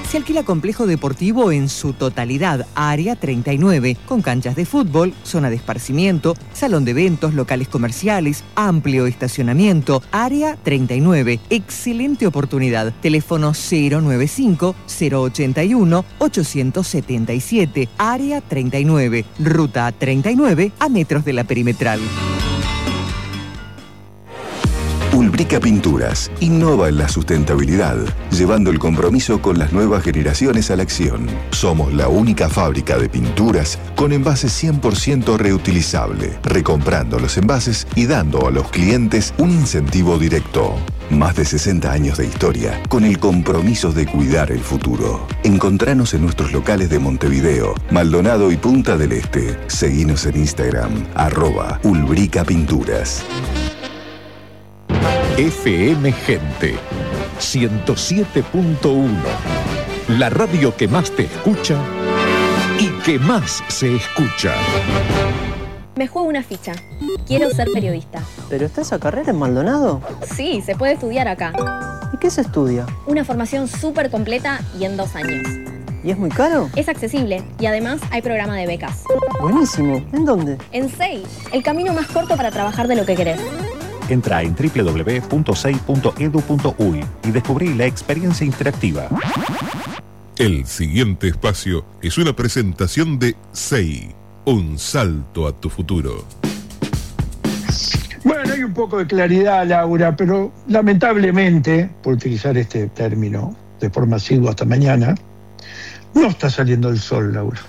Se alquila complejo deportivo en su totalidad, Área 39, con canchas de fútbol, zona de esparcimiento, salón de eventos, locales comerciales, amplio estacionamiento. Área 39, excelente oportunidad. Teléfono 095-081-877. Área 39, ruta 39, a metros de la perimetral. Ulbrica Pinturas innova en la sustentabilidad, llevando el compromiso con las nuevas generaciones a la acción. Somos la única fábrica de pinturas con envases 100% reutilizable, recomprando los envases y dando a los clientes un incentivo directo. Más de 60 años de historia con el compromiso de cuidar el futuro. Encontranos en nuestros locales de Montevideo, Maldonado y Punta del Este. Seguinos en Instagram, @Ulbrica Pinturas. FM Gente 107.1, la radio que más te escucha y que más se escucha. Me juego una ficha. Quiero ser periodista. ¿Pero está esa carrera en Maldonado? Sí, se puede estudiar acá. ¿Y qué se estudia? Una formación súper completa y en 2 años. ¿Y es muy caro? Es accesible y además hay programa de becas. Buenísimo. ¿En dónde? En SEI, el camino más corto para trabajar de lo que querés. Entra en www.sei.edu.uy y descubrí la experiencia interactiva. El siguiente espacio es una presentación de SEI, un salto a tu futuro. Bueno, hay un poco de claridad, Laura, pero lamentablemente, por utilizar este término de forma asidua hasta mañana, no está saliendo el sol, Laura.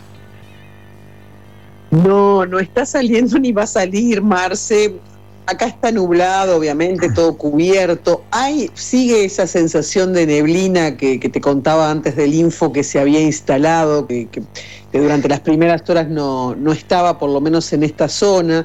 No está saliendo ni va a salir, Marce. Acá está nublado, obviamente, todo cubierto. Sigue esa sensación de neblina que te contaba antes del info que se había instalado, que durante las primeras horas no estaba, por lo menos en esta zona.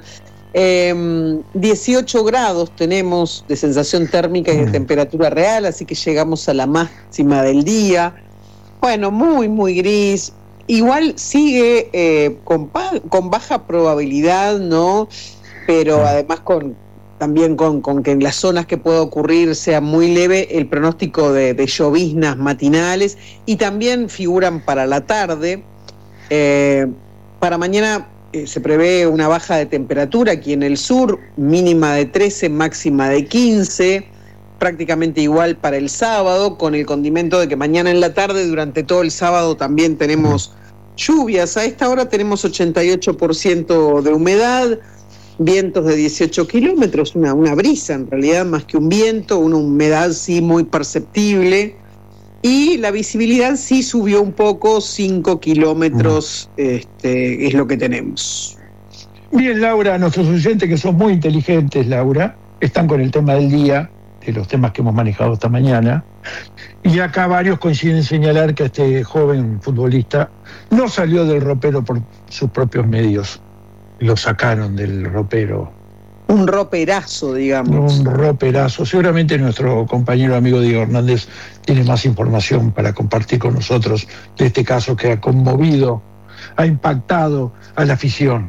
18 grados tenemos de sensación térmica y de temperatura real, así que llegamos a la máxima del día. Bueno, muy, muy gris. Igual sigue con baja probabilidad, ¿no? Pero además también con que en las zonas que pueda ocurrir sea muy leve el pronóstico de lloviznas matinales, y también figuran para la tarde. Para mañana se prevé una baja de temperatura aquí en el sur, mínima de 13, máxima de 15, prácticamente igual para el sábado, con el condimento de que mañana en la tarde, durante todo el sábado, también tenemos lluvias. A esta hora tenemos 88% de humedad, vientos de 18 kilómetros, una brisa en realidad más que un viento, una humedad sí muy perceptible, y la visibilidad sí subió un poco, 5 kilómetros es lo que tenemos. Bien, Laura, nuestros oyentes, que son muy inteligentes, Laura, están con el tema del día, de los temas que hemos manejado esta mañana, y acá varios coinciden en señalar que este joven futbolista no salió del ropero por sus propios medios. Lo sacaron del ropero. Un roperazo, digamos. Un roperazo. Seguramente nuestro compañero amigo Diego Hernández tiene más información para compartir con nosotros de este caso que ha conmovido, ha impactado a la afición.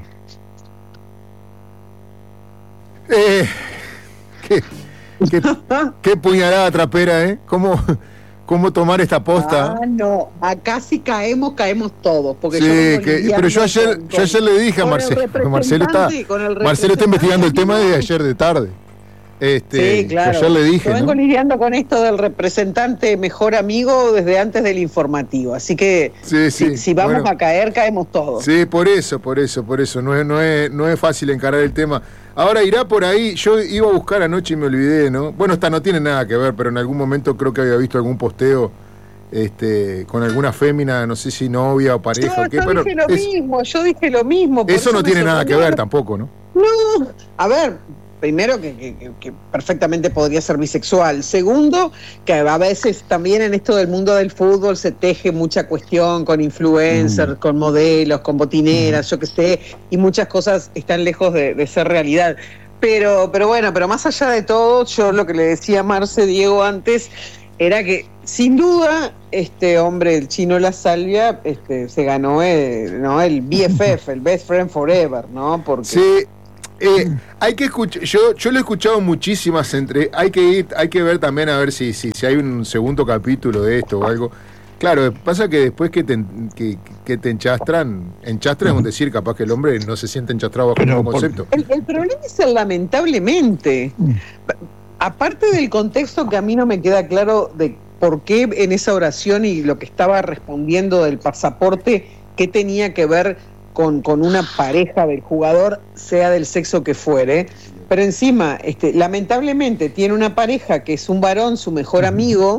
Qué puñalada trapera, ¿eh? ¿Cómo tomar esta posta? No, acá si caemos todos. Porque sí, pero yo ayer le dije a Marcelo, Marcelo está investigando el tema desde ayer de tarde. Sí, claro. Yo ayer le dije, yo vengo lidiando con esto del representante mejor amigo desde antes del informativo, así que si vamos a caer, caemos todos. Sí, por eso. No es fácil encarar el tema. Ahora irá por ahí, yo iba a buscar anoche y me olvidé, ¿no? Bueno, esta no tiene nada que ver, pero en algún momento creo que había visto algún posteo con alguna fémina, no sé si novia o pareja. Yo dije lo mismo. Eso no tiene nada que ver tampoco, ¿no? No, a ver, primero que perfectamente podría ser bisexual. Segundo, que a veces también en esto del mundo del fútbol se teje mucha cuestión con influencers, con modelos, con botineras, yo qué sé, y muchas cosas están lejos de ser realidad. Pero más allá de todo, yo lo que le decía a Marce, Diego, antes, era que sin duda este hombre, el chino La Salvia, se ganó el BFF, el Best Friend Forever, ¿no? Porque sí. Hay que escuchar, yo lo he escuchado muchísimas hay que ver también a ver si hay un segundo capítulo de esto o algo, Claro, pasa que después que te enchastran es un decir, capaz que el hombre no se siente enchastrado bajo ningún concepto. El problema es el lamentablemente. Aparte del contexto que a mí no me queda claro de por qué en esa oración y lo que estaba respondiendo del pasaporte, qué tenía que ver con una pareja del jugador, sea del sexo que fuere. Pero encima, lamentablemente, tiene una pareja que es un varón, su mejor amigo.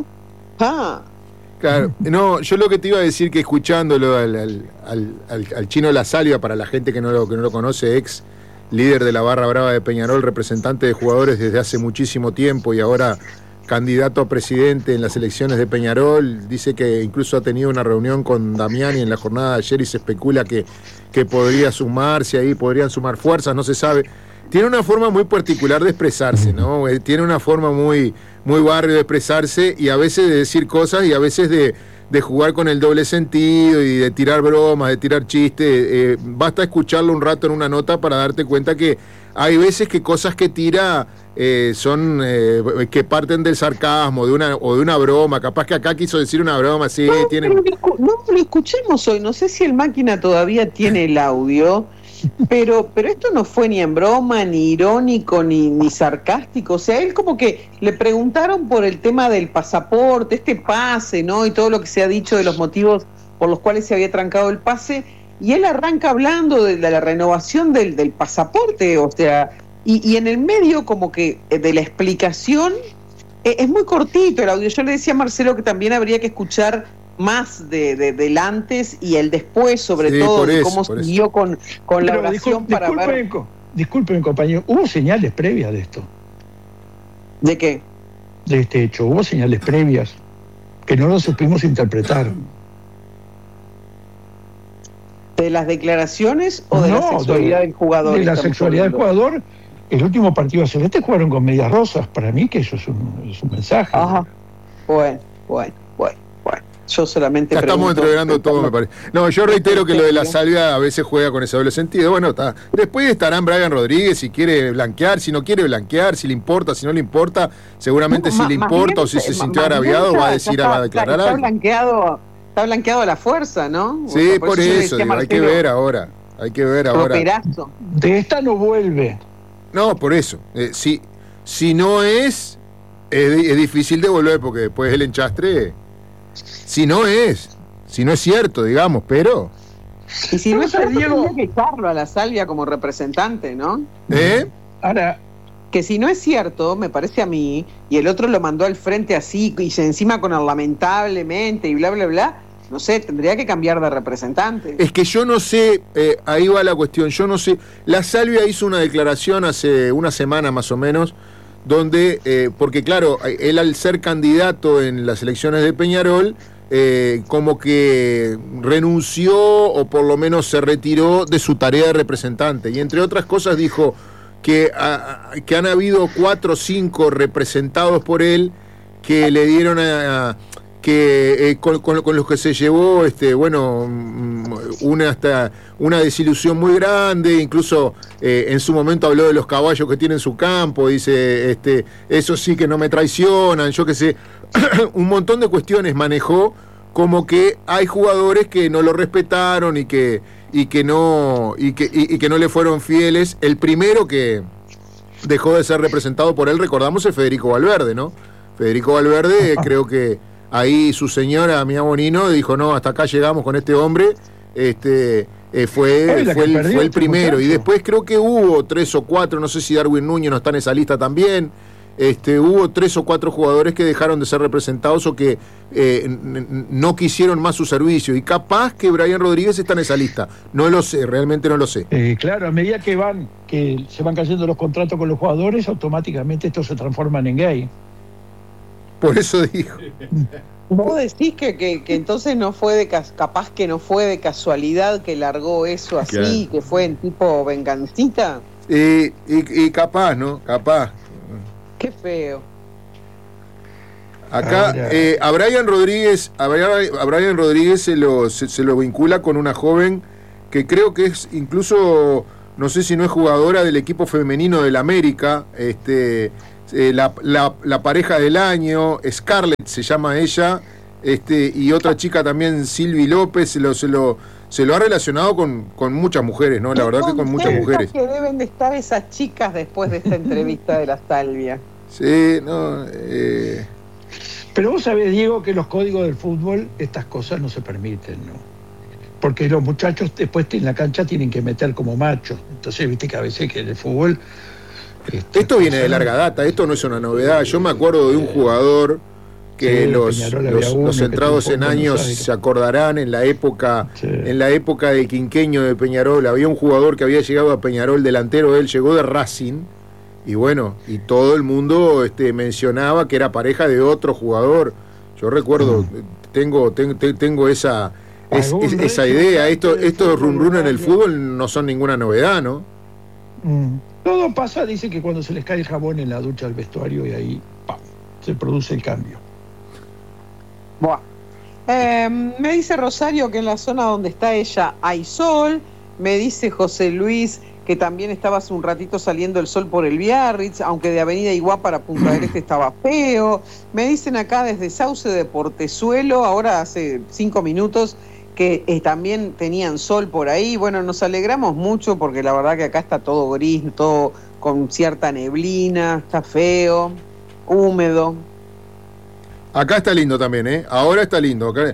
Claro, no, yo lo que te iba a decir que escuchándolo al Chino La Salvia, para la gente que no lo conoce, ex líder de la Barra Brava de Peñarol, representante de jugadores desde hace muchísimo tiempo y ahora candidato a presidente en las elecciones de Peñarol, dice que incluso ha tenido una reunión con Damiani en la jornada de ayer y se especula que podría sumarse ahí, podrían sumar fuerzas, no se sabe. Tiene una forma muy particular de expresarse, ¿no? Tiene una forma muy barrio de expresarse y a veces de decir cosas y a veces de jugar con el doble sentido y de tirar bromas, de tirar chistes. Basta escucharlo un rato en una nota para darte cuenta que hay veces que cosas que tira son que parten del sarcasmo, de una broma. Capaz que acá quiso decir una broma, sí, tiene... No lo escuchemos hoy, no sé si el máquina todavía tiene el audio. Pero esto no fue ni en broma, ni irónico, ni sarcástico. O sea, él como que le preguntaron por el tema del pasaporte, pase, ¿no? Y todo lo que se ha dicho de los motivos por los cuales se había trancado el pase. Y él arranca hablando de la renovación del pasaporte. O sea, y en el medio como que de la explicación es muy cortito el audio. Yo le decía a Marcelo que también habría que escuchar más del antes y el después, sobre todo, de cómo siguió con la oración para ver... Disculpen, compañero, ¿hubo señales previas de esto? ¿De qué? De este hecho, ¿hubo señales previas que no lo supimos interpretar? ¿De las declaraciones o de la sexualidad del jugador? De la sexualidad del jugador. El último partido celeste jugaron con medias rosas. Para mí que eso es un mensaje. Ajá. Bueno. Yo solamente ya estamos entreverando todo, me parece. No, yo reitero que lo de La Salvia a veces juega con ese doble sentido. Bueno, está. Después estarán Brian Rodríguez si quiere blanquear, si no quiere blanquear, si le importa, si no le importa. Seguramente si le importa o si se sintió agraviado va a declarar algo. Está blanqueado a la fuerza, ¿no? Sí, por eso digo, hay que ver ahora. De esta no vuelve. No, por eso. Si no es difícil de volver porque después el enchastre... Si no es cierto, digamos, pero... Y si no es cierto, tendría que echarlo a La Salvia como representante, ¿no? Ahora... Que si no es cierto, me parece a mí, y el otro lo mandó al frente así, y encima con el lamentablemente, y bla, bla, bla, no sé, tendría que cambiar de representante. Es que yo no sé, ahí va la cuestión, yo no sé... La Salvia hizo una declaración hace una semana más o menos, donde, porque claro, él al ser candidato en las elecciones de Peñarol, como que renunció o por lo menos se retiró de su tarea de representante. Y entre otras cosas dijo que han habido 4 o 5 representados por él que le dieron con los que se llevó una desilusión muy grande, incluso en su momento habló de los caballos que tiene en su campo, dice eso sí que no me traicionan, yo qué sé, un montón de cuestiones manejó, como que hay jugadores que no lo respetaron y que no le fueron fieles. El primero que dejó de ser representado por él, recordamos, es Federico Valverde, ¿no? Federico Valverde, creo que ahí su señora, Mía Bonino, dijo, no, hasta acá llegamos con este hombre, fue el primero. Y después creo que hubo 3 o 4, no sé si Darwin Núñez no está en esa lista también, hubo 3 o 4 jugadores que dejaron de ser representados o que no quisieron más su servicio. Y capaz que Brian Rodríguez está en esa lista. No lo sé, realmente no lo sé. Claro, a medida que se van cayendo los contratos con los jugadores, automáticamente estos se transforman en gay. Por eso dijo. ¿Vos decís que entonces no fue capaz que no fue de casualidad que largó eso así, claro, que fue en tipo vengancita? Y capaz, ¿no? Capaz. Qué feo. Acá a Brian Rodríguez se lo vincula con una joven que creo que es incluso, no sé si no es jugadora del equipo femenino del América, la pareja del año, Scarlett se llama ella, Y otra chica también, Silvi López, se lo ha relacionado con muchas mujeres, ¿no? La verdad que con muchas mujeres. Que deben de estar esas chicas después de esta entrevista de la Salvia. Sí, no. Pero vos sabés, Diego, que los códigos del fútbol, estas cosas no se permiten, ¿no? Porque los muchachos después en la cancha tienen que meter como machos. Entonces, viste que a veces que en el fútbol... Esto viene de larga data, esto no es una novedad. Yo me acuerdo de un jugador que los centrados en años se acordarán en la época del quinqueño de Peñarol. Había un jugador que había llegado a Peñarol, delantero, él llegó de Racing, y bueno, y todo el mundo mencionaba que era pareja de otro jugador. Yo recuerdo, tengo esa idea. Estos run en el fútbol no son ninguna novedad, ¿no? Todo pasa, dice que cuando se les cae el jabón en la ducha del vestuario, y ahí ¡pam!, se produce el cambio. Buah. Me dice Rosario que en la zona donde está ella hay sol. Me dice José Luis que también estaba hace un ratito saliendo el sol por el Biarritz, aunque de Avenida Iguá para Punta del Este estaba feo. Me dicen acá desde Sauce de Portezuelo, ahora hace 5 minutos, que también tenían sol por ahí. Bueno, nos alegramos mucho porque la verdad que acá está todo gris, todo con cierta neblina, está feo, húmedo. Acá está lindo también, ¿eh? Ahora está lindo. Acá,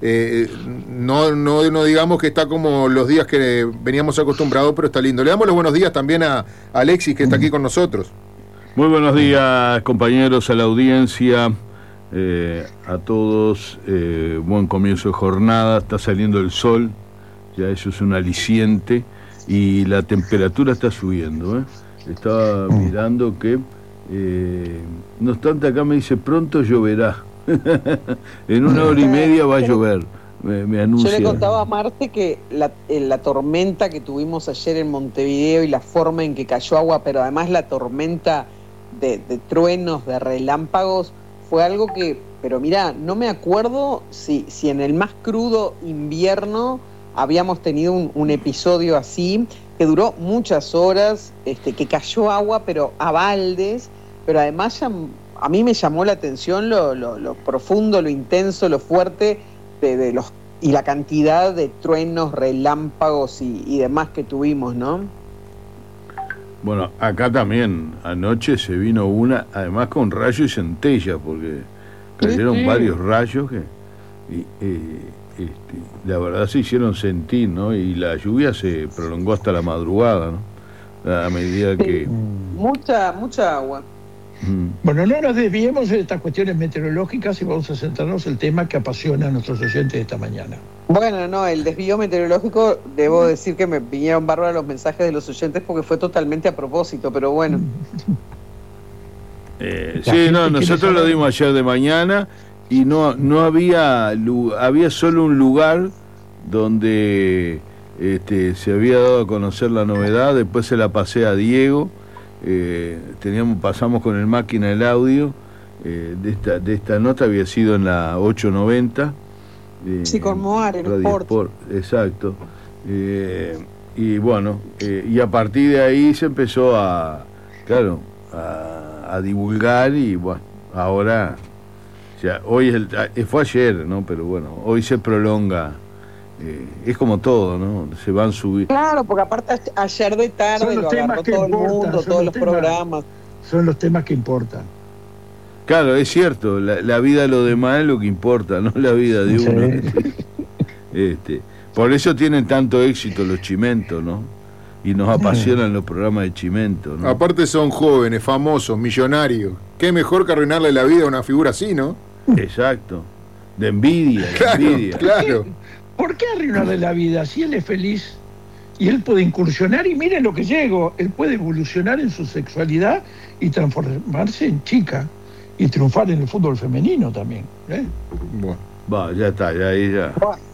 no digamos que está como los días que veníamos acostumbrados, pero está lindo. Le damos los buenos días también a Alexis, que está aquí con nosotros. Muy buenos días, compañeros, a la audiencia, a todos. Buen comienzo de jornada. Está saliendo el sol, ya eso es un aliciente, y la temperatura está subiendo, ¿eh? Estaba mirando que, no obstante, acá me dice pronto lloverá. En 1 hora y media va a llover, me anuncia. Yo le contaba a Marte que la tormenta que tuvimos ayer en Montevideo y la forma en que cayó agua, pero además la tormenta de truenos, de relámpagos, fue algo que, pero mirá, no me acuerdo si en el más crudo invierno habíamos tenido un episodio así, que duró muchas horas, que cayó agua, pero a baldes, pero además a mí me llamó la atención lo profundo, lo intenso, lo fuerte y la cantidad de truenos, relámpagos y demás que tuvimos, ¿no? Bueno, acá también anoche se vino una, además con rayo y centella, porque cayeron varios rayos que la verdad se hicieron sentir, ¿no? Y la lluvia se prolongó hasta la madrugada, ¿no? A medida que... Mucha agua. Bueno, no nos desviemos de estas cuestiones meteorológicas y vamos a centrarnos en el tema que apasiona a nuestros oyentes esta mañana. Bueno, no, el desvío meteorológico, debo decir que me vinieron bárbaros los mensajes de los oyentes porque fue totalmente a propósito, pero bueno. Sí, no, nosotros lo dimos ayer de mañana y no había solo un lugar donde se había dado a conocer la novedad. Después se la pasé a Diego. Pasamos con el máquina el audio de esta nota, había sido en la 890. Sí, con Moar, en Sport. Exacto. Y bueno, y a partir de ahí se empezó a divulgar, y bueno, ahora, ya, hoy fue ayer, ¿no? Pero bueno, hoy se prolonga. Es como todo, ¿no? Se van subiendo. Claro, porque aparte ayer de tarde lo agarró todo el mundo, todos los programas. Son los temas que importan. Claro, es cierto, la vida de los demás es lo que importa, no la vida de uno. Por eso tienen tanto éxito los Chimentos, ¿no? Y nos apasionan los programas de Chimento, ¿no? Aparte son jóvenes, famosos, millonarios. Qué mejor que arruinarle la vida a una figura así, ¿no? Exacto. De envidia, Claro. ¿Por qué arruinarle la vida? Si él es feliz y él puede incursionar, y miren lo que llegó, él puede evolucionar en su sexualidad y transformarse en chica y triunfar en el fútbol femenino también. Bueno. Va, ya está, ya.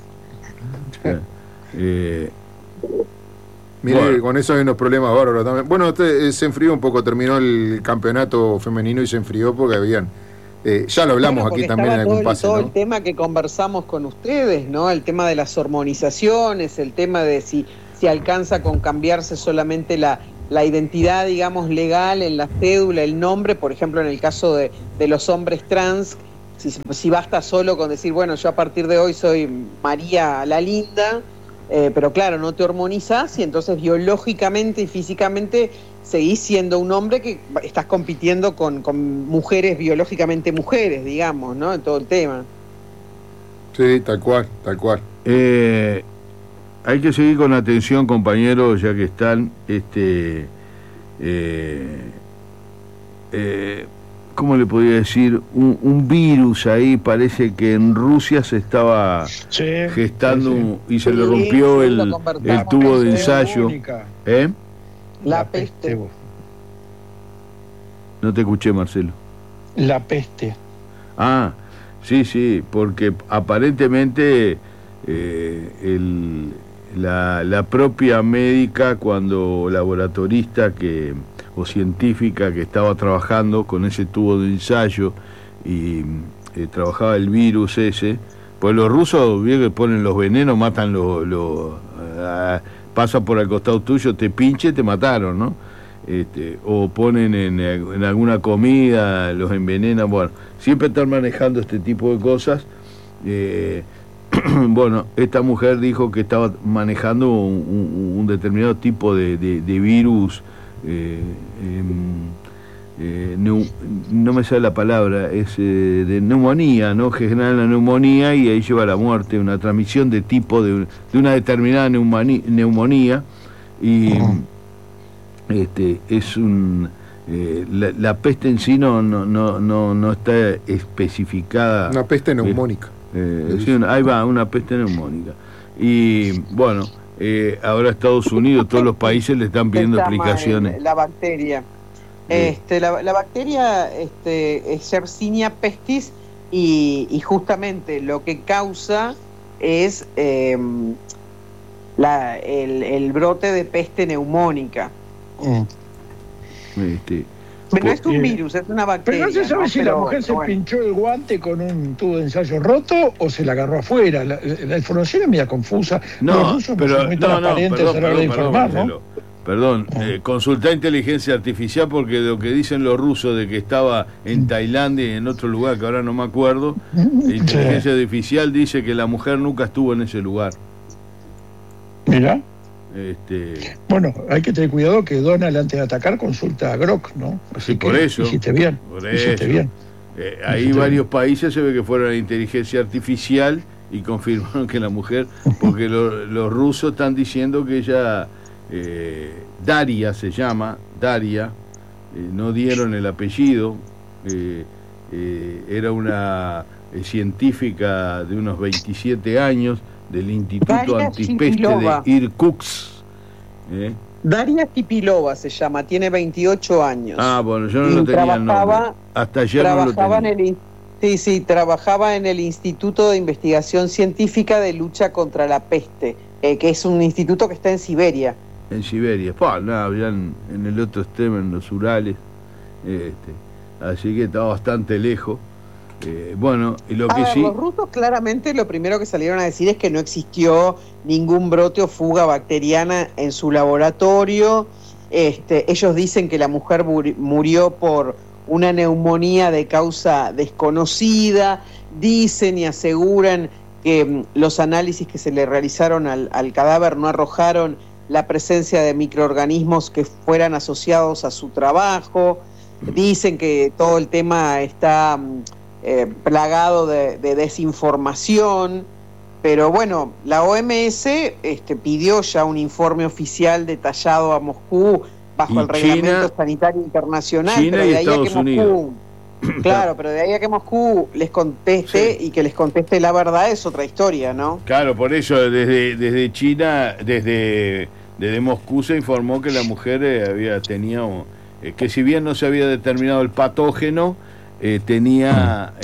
Mire, con eso hay unos problemas bárbaros también. Bueno, se enfrió un poco, terminó el campeonato femenino y se enfrió porque habían... ya lo hablamos aquí también en algún pase, todo ¿no? El tema que conversamos con ustedes, ¿no? El tema de las hormonizaciones, el tema de si alcanza con cambiarse solamente la identidad, digamos, legal en la cédula, el nombre, por ejemplo, en el caso de los hombres trans, si basta solo con decir, bueno, yo a partir de hoy soy María la Linda, pero claro, no te hormonizás y entonces biológicamente y físicamente seguís siendo un hombre que estás compitiendo con mujeres, biológicamente mujeres, digamos, ¿no? En todo el tema. Sí, tal cual, tal cual. Hay que seguir con atención, compañeros, ya que están, ¿cómo le podría decir? Un virus ahí, parece que en Rusia se estaba gestando y se le rompió el tubo de ensayo. La peste. No te escuché, Marcelo. La peste. Ah, sí, porque aparentemente la propia médica, cuando laboratorista o científica que estaba trabajando con ese tubo de ensayo y trabajaba el virus ese, pues los rusos, bien que ponen los venenos, matan pasa por al costado tuyo, te pinche, te mataron, ¿no? O ponen en alguna comida, los envenenan, bueno, siempre están manejando este tipo de cosas. Bueno, esta mujer dijo que estaba manejando un determinado tipo de virus, no me sale la palabra, es de neumonía, ¿no? Que genera la neumonía y ahí lleva a la muerte, una transmisión de tipo de una determinada neumonía y es la peste en sí no está especificada. Una peste neumónica. Sí, ahí va, una peste neumónica. Y bueno, ahora Estados Unidos, todos los países le están pidiendo explicaciones. La bacteria. La bacteria es Yersinia pestis y justamente lo que causa es el brote de peste neumónica. Pero no es un virus, es una bacteria. Pero no se sabe si la mujer se pinchó el guante con un tubo de ensayo roto o se la agarró afuera. La información es media confusa. No, pero Perdón, consultá inteligencia artificial porque lo que dicen los rusos de que estaba en Tailandia y en otro lugar que ahora no me acuerdo, inteligencia artificial dice que la mujer nunca estuvo en ese lugar. Mira. Bueno, hay que tener cuidado que Donald antes de atacar consulta a Grok, ¿no? Así por eso. Hiciste bien. Ahí varios países se ve que fueron a la inteligencia artificial y confirmaron que la mujer, porque los rusos están diciendo que ella, Daria se llama, Daria, no dieron el apellido, era una científica de unos 27 años, del Instituto Antipeste de Irkutsk. Daria Kipilova se llama, tiene 28 años. Ah, bueno, yo no tenía el nombre. Hasta ayer no lo tenía. Trabajaba en el Instituto de Investigación Científica de Lucha contra la Peste, que es un instituto que está en Siberia. En Siberia, ya en el otro extremo, en los Urales. Así que estaba bastante lejos. Bueno, y lo que sí... Los rusos claramente lo primero que salieron a decir es que no existió ningún brote o fuga bacteriana en su laboratorio. Ellos dicen que la mujer murió por una neumonía de causa desconocida. Dicen y aseguran que los análisis que se le realizaron al cadáver no arrojaron la presencia de microorganismos que fueran asociados a su trabajo. Dicen que todo el tema está... plagado de desinformación, pero bueno, la OMS pidió ya un informe oficial detallado a Moscú bajo el Reglamento Sanitario Internacional, China pero de ahí Estados Unidos. Claro, pero de ahí a que Moscú les conteste y que les conteste la verdad es otra historia, ¿no? Claro, por eso desde China, desde Moscú se informó que la mujer tenía que si bien no se había determinado el patógeno, tenía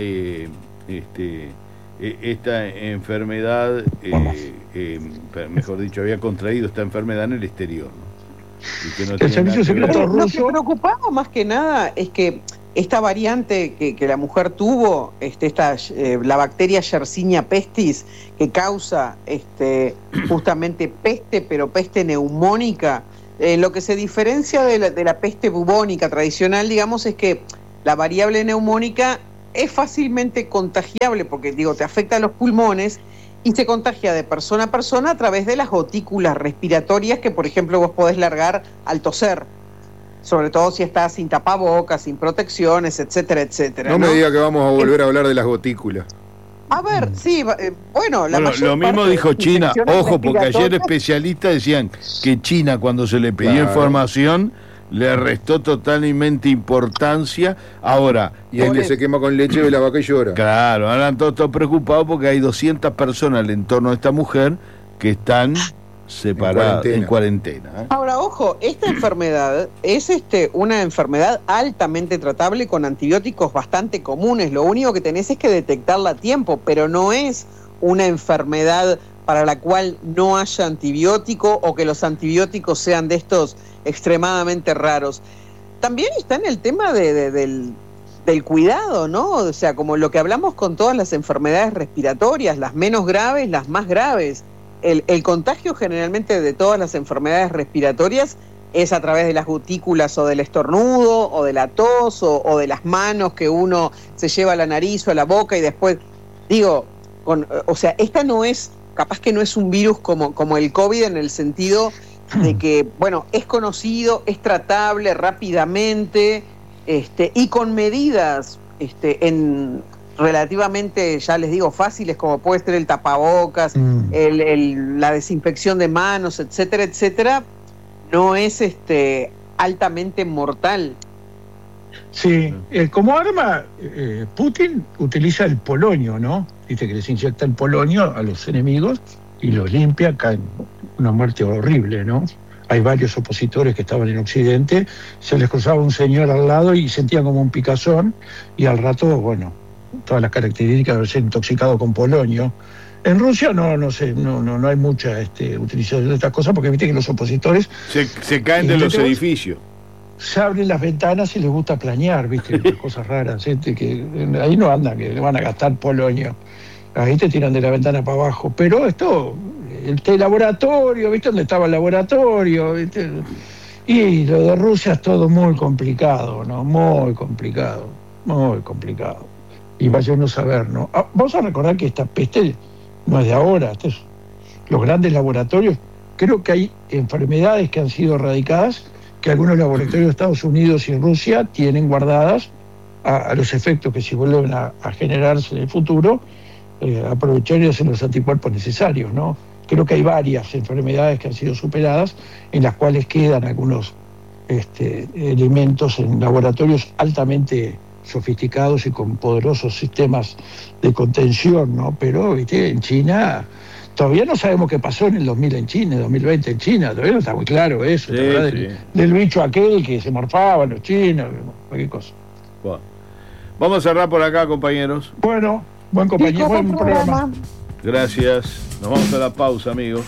esta enfermedad, mejor dicho, había contraído esta enfermedad en el exterior, ¿no? Y que no el servicio secreto ruso. Lo que preocupaba más que nada es que esta variante que la mujer tuvo, la bacteria Yersinia pestis, que causa justamente peste, pero peste neumónica, lo que se diferencia de la peste bubónica tradicional, digamos, es que la variable neumónica es fácilmente contagiable porque, te afecta a los pulmones y se contagia de persona a persona a través de las gotículas respiratorias que, por ejemplo, vos podés largar al toser. Sobre todo si estás sin tapabocas, sin protecciones, etcétera, etcétera. No me diga que vamos a volver a hablar de las gotículas. A ver, sí, bueno, lo mismo dijo China. Ojo, porque ayer especialistas decían que China, cuando se le pidió información, le restó totalmente importancia. Ahora, y el que se quema con leche ve la vaca y llora. Claro, ahora están todos preocupados porque hay 200 personas en torno de esta mujer que están separadas en cuarentena. Ahora, ojo, esta enfermedad es una enfermedad altamente tratable con antibióticos bastante comunes. Lo único que tenés es que detectarla a tiempo, pero no es una enfermedad para la cual no haya antibiótico o que los antibióticos sean de estos extremadamente raros. También está en el tema del cuidado, ¿no? O sea, como lo que hablamos con todas las enfermedades respiratorias, las menos graves, las más graves. El contagio generalmente de todas las enfermedades respiratorias es a través de las gotículas o del estornudo o de la tos o de las manos que uno se lleva a la nariz o a la boca y después, esta no es, capaz que no es un virus como el COVID en el sentido de que, es conocido, es tratable rápidamente y con medidas relativamente, ya les digo, fáciles, como puede ser el tapabocas, la desinfección de manos, etcétera, etcétera, no es altamente mortal. Sí, como arma, Putin utiliza el polonio, ¿no? Dice que les inyecta el polonio a los enemigos y los limpia, caen una muerte horrible, ¿no? Hay varios opositores que estaban en Occidente, se les cruzaba un señor al lado y sentían como un picazón, y al rato, todas las características de haberse intoxicado con polonio. En Rusia no hay mucha utilización de estas cosas, porque viste que los opositores se caen de los edificios. Se abren las ventanas y les gusta planear, viste, cosas raras, que ahí no andan, que le van a gastar polonio. Ahí te tiran de la ventana para abajo. Pero esto, el laboratorio, viste dónde estaba el laboratorio, ¿viste? Y lo de Rusia es todo muy complicado, ¿no? Muy complicado. Y vaya uno a saber, ¿no? Vamos a recordar que esta peste no es de ahora. Los grandes laboratorios, creo que hay enfermedades que han sido erradicadas, que algunos laboratorios de Estados Unidos y Rusia tienen guardadas a los efectos que si vuelven a generarse en el futuro, aprovechar y hacer los anticuerpos necesarios, ¿no? Creo que hay varias enfermedades que han sido superadas, en las cuales quedan algunos elementos en laboratorios altamente sofisticados y con poderosos sistemas de contención, ¿no? Pero, viste, en China todavía no sabemos qué pasó en el 2020 en China, todavía no está muy claro eso, del bicho aquel que se morfaban los chinos, cualquier cosa. Bueno. Vamos a cerrar por acá, compañeros. Bueno, buen compañero, buen programa. Gracias. Nos vamos a la pausa, amigos.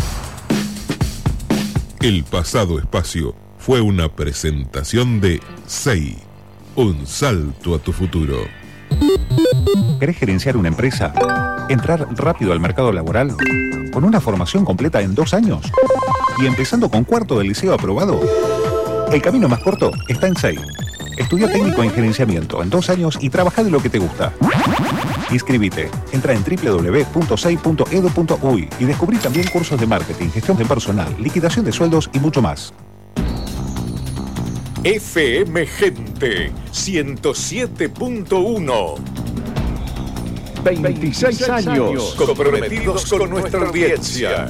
El pasado espacio fue una presentación de SEI. Un salto a tu futuro. ¿Querés gerenciar una empresa? ¿Entrar rápido al mercado laboral? ¿Con una formación completa en 2 años? ¿Y empezando con 4º del liceo aprobado? El camino más corto está en SEI. Estudia técnico en gerenciamiento en 2 años y trabaja de lo que te gusta. Inscribite. Entra en www.sei.edu.uy y descubrí también cursos de marketing, gestión de personal, liquidación de sueldos y mucho más. FM Gente 107.1. 26 años comprometidos con nuestra audiencia.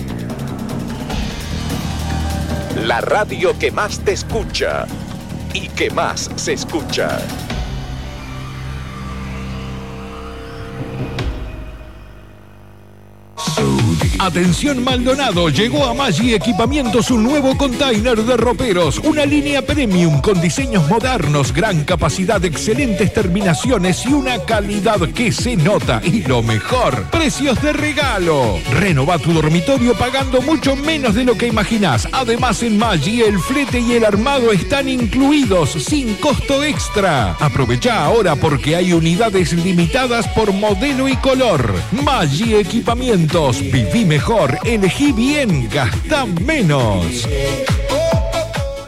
La radio que más te escucha y que más se escucha. Atención Maldonado, llegó a Maggi Equipamientos un nuevo container de roperos, una línea premium con diseños modernos, gran capacidad, excelentes terminaciones y una calidad que se nota. Y lo mejor, precios de regalo. Renova tu dormitorio pagando mucho menos de lo que imaginás. Además en Maggi el flete y el armado están incluidos sin costo extra. Aprovecha ahora porque hay unidades limitadas por modelo y color. Maggi Equipamientos, viví mejor, elegí bien, gastá menos.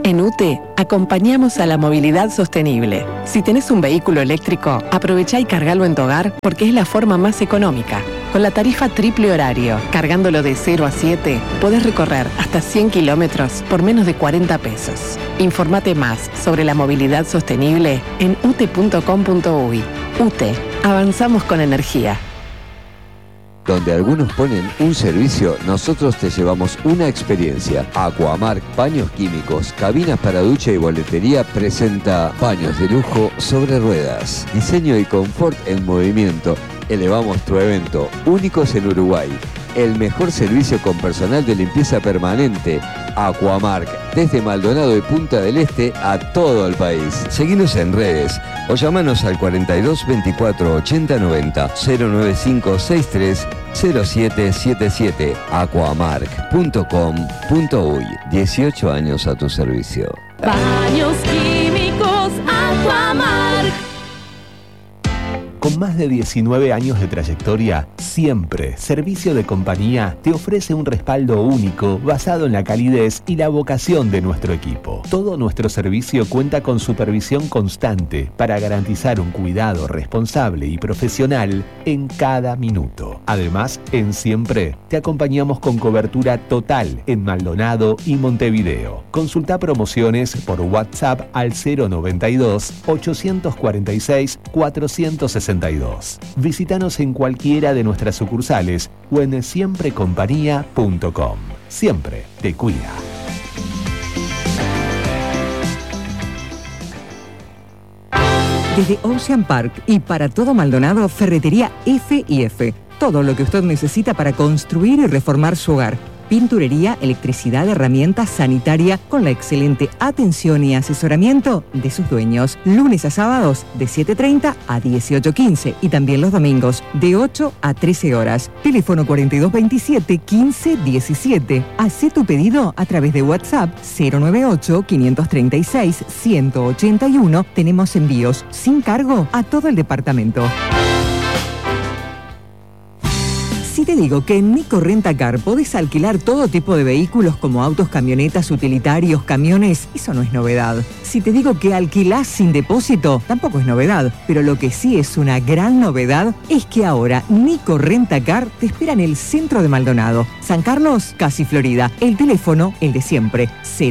En UTE, acompañamos a la movilidad sostenible. Si tenés un vehículo eléctrico, aprovechá y cargalo en tu hogar porque es la forma más económica. Con la tarifa triple horario, cargándolo de 0 a 7, podés recorrer hasta 100 kilómetros por menos de 40 pesos. Informate más sobre la movilidad sostenible en ute.com.uy. UTE, avanzamos con energía. Donde algunos ponen un servicio, nosotros te llevamos una experiencia. Aquamark Baños Químicos, cabinas para ducha y boletería presenta baños de lujo sobre ruedas. Diseño y confort en movimiento. Elevamos tu evento, únicos en Uruguay. El mejor servicio con personal de limpieza permanente. Aquamark, desde Maldonado y Punta del Este a todo el país. Seguinos en redes o llamanos al 42 24 80 90 095 63 0777 aquamark.com.uy. 18 años a tu servicio. Baños Químicos Aquamark. Con más de 19 años de trayectoria, Siempre Servicio de Compañía te ofrece un respaldo único basado en la calidez y la vocación de nuestro equipo. Todo nuestro servicio cuenta con supervisión constante para garantizar un cuidado responsable y profesional en cada minuto. Además, en Siempre te acompañamos con cobertura total en Maldonado y Montevideo. Consulta promociones por WhatsApp al 092 846 462. Visítanos en cualquiera de nuestras sucursales o en siemprecompañía.com. Siempre te cuida. Desde Ocean Park y para todo Maldonado, Ferretería F&F. Todo lo que usted necesita para construir y reformar su hogar. Pinturería, electricidad, herramientas, sanitaria, con la excelente atención y asesoramiento de sus dueños. Lunes a sábados de 7:30 a 18:15 y también los domingos de 8 a 13 horas. Teléfono 4227 1517. Hacé tu pedido a través de WhatsApp 098 536 181. Tenemos envíos sin cargo a todo el departamento. Si te digo que en Nico Rentacar podés alquilar todo tipo de vehículos como autos, camionetas, utilitarios, camiones, eso no es novedad. Si te digo que alquilás sin depósito, tampoco es novedad. Pero lo que sí es una gran novedad es que ahora Nico Rentacar te espera en el centro de Maldonado. San Carlos, casi Florida. El teléfono, el de siempre,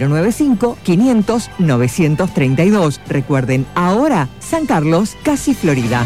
095-500-932. Recuerden, ahora San Carlos, casi Florida.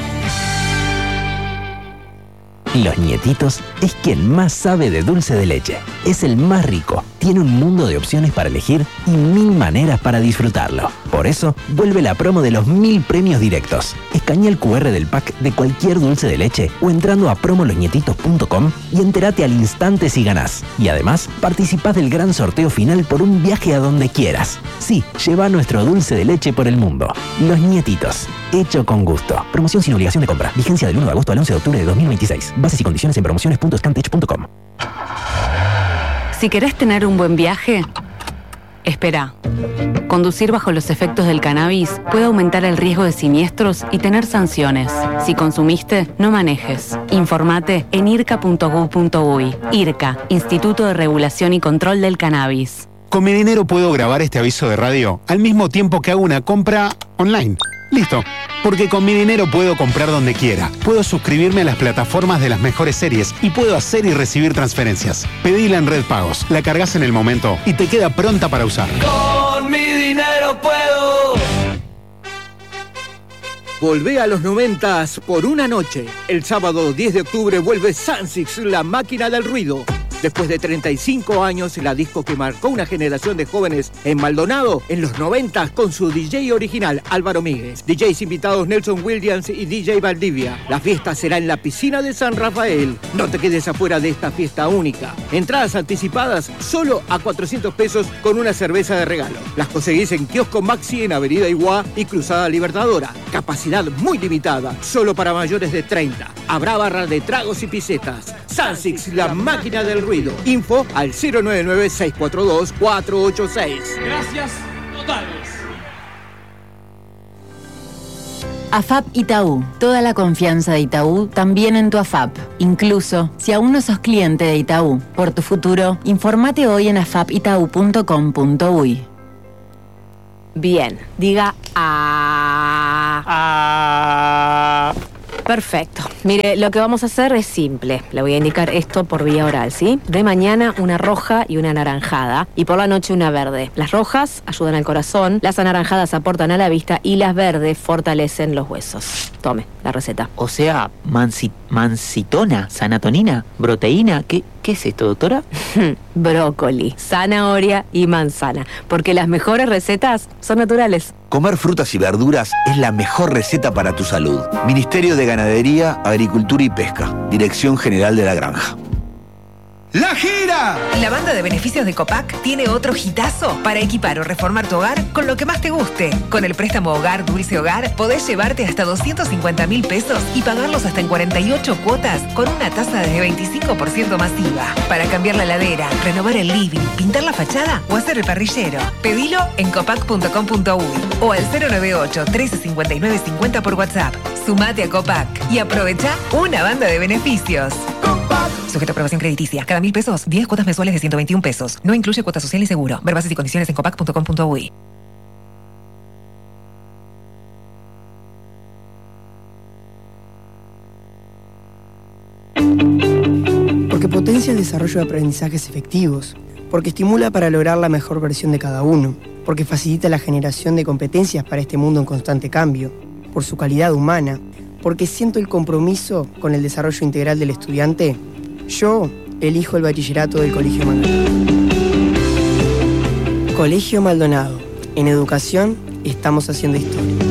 Los Nietitos es quien más sabe de dulce de leche. Es el más rico, tiene un mundo de opciones para elegir y 1000 maneras para disfrutarlo. Por eso, vuelve la promo de los 1000 premios directos. Escanea el QR del pack de cualquier dulce de leche o entrando a promolosnietitos.com y entérate al instante si ganás. Y además, participás del gran sorteo final por un viaje a donde quieras. Sí, lleva nuestro dulce de leche por el mundo. Los Nietitos, hecho con gusto. Promoción sin obligación de compra. Vigencia del 1 de agosto al 11 de octubre de 2026. Bases y condiciones en promociones.scantech.com. Si querés tener un buen viaje, espera. Conducir bajo los efectos del cannabis puede aumentar el riesgo de siniestros y tener sanciones. Si consumiste, no manejes. Informate en irca.gov.uy. IRCA, Instituto de Regulación y Control del Cannabis. Con mi dinero puedo grabar este aviso de radio al mismo tiempo que hago una compra online. Listo. Porque con mi dinero puedo comprar donde quiera. Puedo suscribirme a las plataformas de las mejores series y puedo hacer y recibir transferencias. Pedila en Red Pagos, la cargas en el momento y te queda pronta para usar. Con mi dinero puedo. Volvé a los 90s por una noche. El sábado 10 de octubre vuelve Sansix, la máquina del ruido. Después de 35 años, la disco que marcó una generación de jóvenes en Maldonado, en los 90 con su DJ original, Álvaro Míguez. DJs invitados Nelson Williams y DJ Valdivia. La fiesta será en la piscina de San Rafael. No te quedes afuera de esta fiesta única. Entradas anticipadas solo a 400 pesos con una cerveza de regalo. Las conseguís en Kiosco Maxi en Avenida Iguá y Cruzada Libertadora. Capacidad muy limitada, solo para mayores de 30. Habrá barra de tragos y pisetas. Sansix, la máquina del ruido. Info al 099-642-486. Gracias totales. AFAP Itaú. Toda la confianza de Itaú también en tu AFAP. Incluso si aún no sos cliente de Itaú. Por tu futuro, informate hoy en afapitau.com.uy. Bien, diga a. Perfecto. Mire, lo que vamos a hacer es simple. Le voy a indicar esto por vía oral, ¿sí? De mañana una roja y una anaranjada. Y por la noche una verde. Las rojas ayudan al corazón, las anaranjadas aportan a la vista y las verdes fortalecen los huesos. Tome la receta. O sea, mancitona, sanatonina, proteína. ¿Qué es esto, doctora? Brócoli, zanahoria y manzana. Porque las mejores recetas son naturales. Comer frutas y verduras es la mejor receta para tu salud. Ministerio de Ganadería, Agricultura y Pesca. Dirección General de la Granja. ¡La gira! La banda de beneficios de Copac tiene otro hitazo para equipar o reformar tu hogar con lo que más te guste. Con el préstamo Hogar Dulce Hogar podés llevarte hasta 250.000 pesos y pagarlos hasta en 48 cuotas con una tasa de 25% masiva. Para cambiar la heladera, renovar el living, pintar la fachada o hacer el parrillero. Pedilo en copac.com.uy o al 098-1359-50 por WhatsApp. Sumate a Copac y aprovecha una banda de beneficios. Copac. Sujeto a aprobación crediticia. Cada 1.000 pesos, 10 cuotas mensuales de 121 pesos. No incluye cuota social y seguro. Ver bases y condiciones en copac.com.uy. Porque potencia el desarrollo de aprendizajes efectivos. Porque estimula para lograr la mejor versión de cada uno. Porque facilita la generación de competencias para este mundo en constante cambio. Por su calidad humana. Porque siento el compromiso con el desarrollo integral del estudiante. Yo elijo el bachillerato del Colegio Maldonado. Colegio Maldonado. En educación estamos haciendo historia.